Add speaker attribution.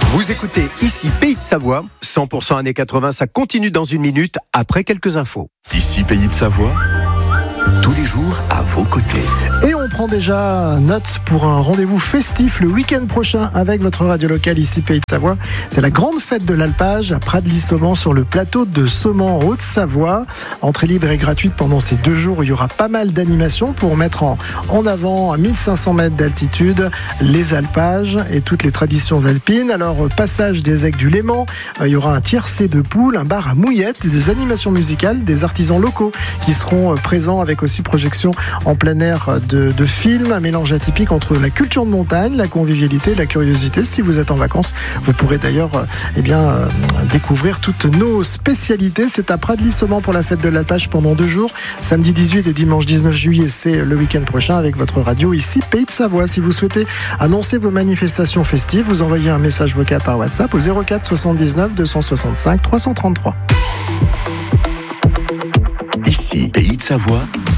Speaker 1: Vous écoutez ici Pays de Savoie, 100% années 80, ça continue dans une minute après quelques infos.
Speaker 2: Ici Pays de Savoie, tous les jours à vos côtés.
Speaker 3: Et on prend déjà note pour un rendez-vous festif le week-end prochain avec votre radio locale ici Pays de Savoie. C'est la grande fête de l'alpage à Pradly-Saumand sur le plateau de Saumand, Haute-Savoie. Entrée libre et gratuite pendant ces 2 jours où il y aura pas mal d'animations pour mettre en avant à 1500 mètres d'altitude les alpages et toutes les traditions alpines. Alors passage des aigues du Léman, il y aura un tiercé de poules, un bar à mouillettes, des animations musicales, des artisans locaux qui seront présents avec aussi projection en plein air de films, un mélange atypique entre la culture de montagne, la convivialité, la curiosité. Si vous êtes en vacances, vous pourrez d'ailleurs découvrir toutes nos spécialités. C'est à Pradly-Saumand pour la fête de l'alpage pendant 2 jours, samedi 18 et dimanche 19 juillet. C'est le week-end prochain avec votre radio ici Pays de Savoie. Si vous souhaitez annoncer vos manifestations festives, vous envoyez un message vocal par WhatsApp au 04 79 265 333.
Speaker 2: Ici Pays de Savoie,